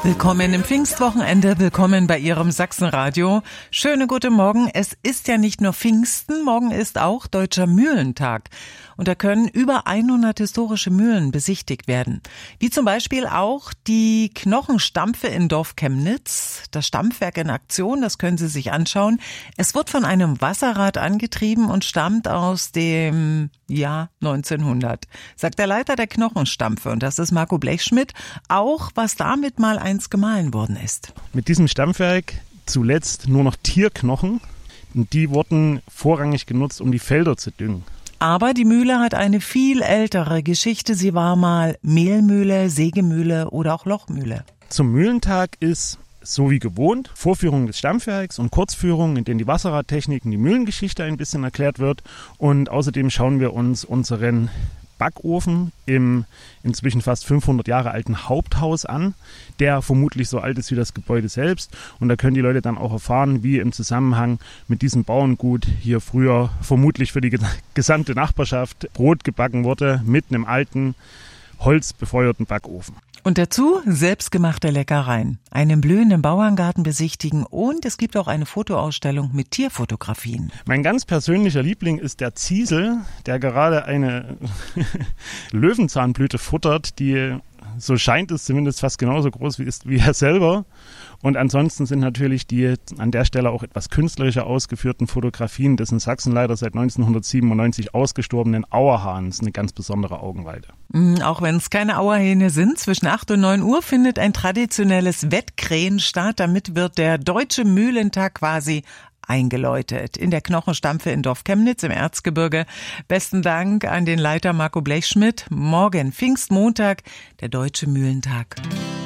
Willkommen im Pfingstwochenende, willkommen bei Ihrem Sachsenradio. Schöne gute Morgen. Es ist ja nicht nur Pfingsten, morgen ist auch Deutscher Mühlentag. Und da können über 100 historische Mühlen besichtigt werden. Wie zum Beispiel auch die Knochenstampfe in Dorf Chemnitz. Das Stampfwerk in Aktion, das können Sie sich anschauen. Es wird von einem Wasserrad angetrieben und stammt aus dem Jahr 1900. Sagt der Leiter der Knochenstampfe, und das ist Marco Blechschmidt, auch was damit mal einst gemahlen worden ist. Mit diesem Stampfwerk zuletzt nur noch Tierknochen. Und die wurden vorrangig genutzt, um die Felder zu düngen. Aber die Mühle hat eine viel ältere Geschichte. Sie war mal Mehlmühle, Sägemühle oder auch Lochmühle. Zum Mühlentag ist, so wie gewohnt, Vorführung des Stampfwerks und Kurzführungen, in denen die Wasserradtechnik und die Mühlengeschichte ein bisschen erklärt wird. Und außerdem schauen wir uns unseren Backofen im inzwischen fast 500 Jahre alten Haupthaus an, der vermutlich so alt ist wie das Gebäude selbst. Und da können die Leute dann auch erfahren, wie im Zusammenhang mit diesem Bauerngut hier früher vermutlich für die gesamte Nachbarschaft Brot gebacken wurde mit einem alten, holzbefeuerten Backofen. Und dazu selbstgemachte Leckereien, einen blühenden Bauerngarten besichtigen und es gibt auch eine Fotoausstellung mit Tierfotografien. Mein ganz persönlicher Liebling ist der Ziesel, der gerade eine Löwenzahnblüte futtert, die, so scheint es zumindest, fast genauso groß ist wie er selber. Und ansonsten sind natürlich die an der Stelle auch etwas künstlerischer ausgeführten Fotografien des in Sachsen leider seit 1997 ausgestorbenen Auerhahns eine ganz besondere Augenweide. Auch wenn es keine Auerhähne sind, zwischen 8 und 9 Uhr findet ein traditionelles Wettkrähen statt. Damit wird der Deutsche Mühlentag quasi eingeläutet. In der Knochenstampfe in Dorf Chemnitz im Erzgebirge. Besten Dank an den Leiter Marco Blechschmidt. Morgen, Pfingstmontag, der Deutsche Mühlentag.